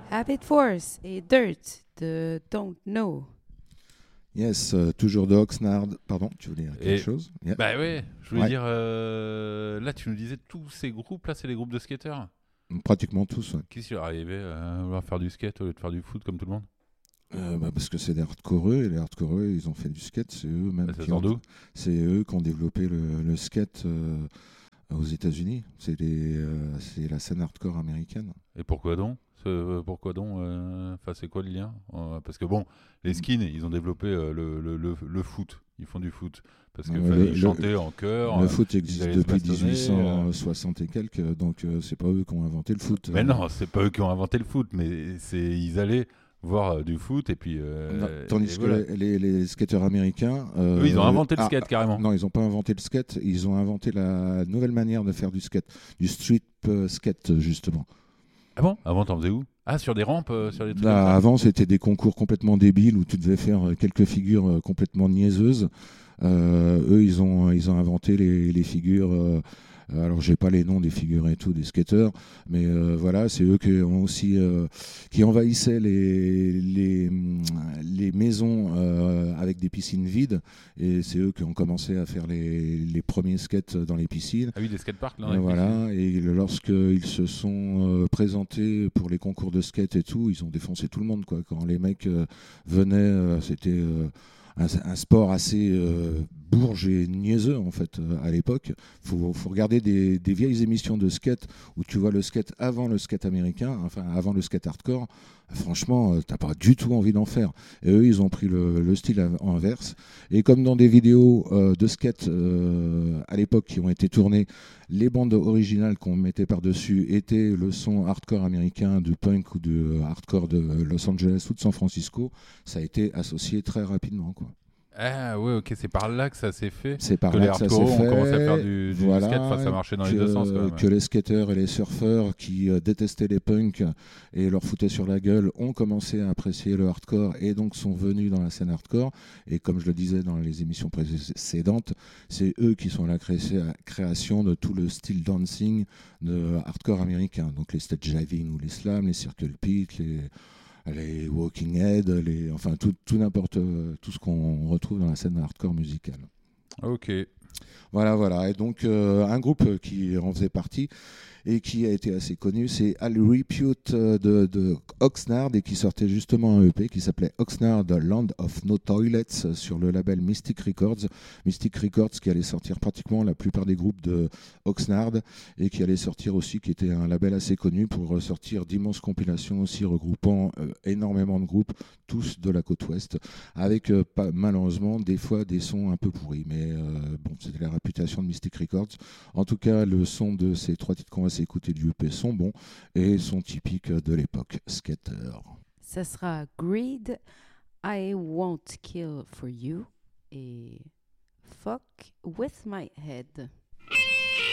Habit Force et Dirt de Don't Know. Yes, toujours de Oxnard. Pardon, tu voulais dire quelque chose? Yeah. Bah ouais, je voulais Ouais. dire, là tu nous disais tous ces groupes, là c'est les groupes de skateurs. Pratiquement tous. Ouais. Qu'est-ce qui leur arrivait à vouloir faire du skate au lieu de faire du foot comme tout le monde? Parce que c'est des hardcoreux, et les hardcoreux, ils ont fait du skate. C'est eux même Ça sort d'où? c'est eux qui ont développé le skate aux États-Unis. C'est la scène hardcore américaine. Et pourquoi donc? Enfin, c'est quoi le lien? Parce que bon, les skins, ils ont développé le foot. Ils font du foot. Parce qu'il fallait chanter en chœur. Le foot existe allaient se depuis bastonner, 1860 et quelques, donc c'est pas eux qui ont inventé le foot. Mais non, c'est pas eux qui ont inventé le foot, mais ils allaient voir du foot et puis. Tandis que voilà. les skateurs américains. Eux, ils ont inventé le skate carrément. Non, ils n'ont pas inventé le skate, ils ont inventé la nouvelle manière de faire du skate, du street skate justement. Ah bon? Avant, t'en faisais où? Ah, sur des rampes, sur des trucs Là, comme ça? avant, c'était des concours complètement débiles où tu devais faire quelques figures complètement niaiseuses. Eux, ils ont inventé les figures. Alors, j'ai pas les noms des figures et tout des skateurs, mais voilà, c'est eux qui ont aussi qui envahissaient les maisons avec des piscines vides, et c'est eux qui ont commencé à faire les premiers skates dans les piscines. Ah oui, des skateparks là. Voilà, et lorsqu'ils se sont présentés pour les concours de skate et tout, ils ont défoncé tout le monde, quoi. Quand les mecs venaient, c'était un sport assez bourge et niaiseux en fait à l'époque. Faut regarder des vieilles émissions de skate où tu vois le skate avant le skate américain, enfin avant le skate hardcore. Franchement, t'as pas du tout envie d'en faire. Et eux, ils ont pris le style inverse. Et comme dans des vidéos de skate à l'époque qui ont été tournées, les bandes originales qu'on mettait par-dessus étaient le son hardcore américain du punk ou du hardcore de Los Angeles ou de San Francisco. Ça a été associé très rapidement, quoi. Ah ouais, ok, c'est par là que ça s'est fait. C'est par que là les que ça hardcore s'est fait. ont commencé à faire du Voilà, skate, enfin ça marchait dans les deux sens quand même. Que les skateurs et les surfeurs qui détestaient les punks et leur foutaient sur la gueule ont commencé à apprécier le hardcore et donc sont venus dans la scène hardcore. Et comme je le disais dans les émissions précédentes, c'est eux qui sont à la création de tout le style dancing de hardcore américain. Donc les stage jiving ou les slams, les circle pit, les Walking Head, enfin tout n'importe, tout ce qu'on retrouve dans la scène hardcore musicale. Ok. Voilà. Et donc un groupe qui en faisait partie et qui a été assez connu, c'est Al Repute de Oxnard, et qui sortait justement un EP qui s'appelait Oxnard Land of No Toilets sur le label Mystic Records. Mystic Records qui allait sortir pratiquement la plupart des groupes de Oxnard, et qui allait sortir aussi, qui était un label assez connu pour sortir d'immenses compilations aussi regroupant énormément de groupes, tous de la côte ouest, avec malheureusement des fois des sons un peu pourris, mais bon, c'était la réputation de Mystic Records. En tout cas, le son de ces trois titres qu'on va s'écouter du EP sont bons et sont typiques de l'époque skater. Ça sera Greed, I Won't Kill For You et Fuck With My Head.